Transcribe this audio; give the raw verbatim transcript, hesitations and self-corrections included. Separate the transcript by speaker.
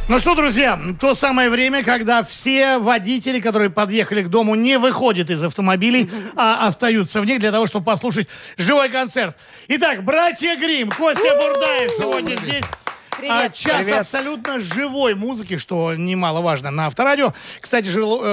Speaker 1: Ну что, друзья, то самое время, когда все водители, которые подъехали к дому, не выходят из автомобилей, а остаются в них для того, чтобы послушать живой концерт. Итак, братья Гримм, Костя Бурдаев сегодня здесь.
Speaker 2: Привет.
Speaker 1: Час
Speaker 2: Привет.
Speaker 1: абсолютно живой музыки, что немаловажно на Авторадио. Кстати, жил,